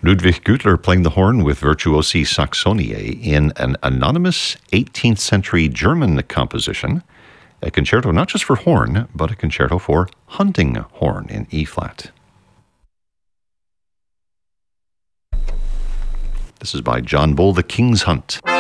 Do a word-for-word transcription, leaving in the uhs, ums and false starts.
Ludwig Gürtler playing the horn with Virtuosi Saxoniae in an anonymous eighteenth century German composition, a concerto not just for horn, but a concerto for hunting horn in E-flat. This is by John Bull, The King's Hunt.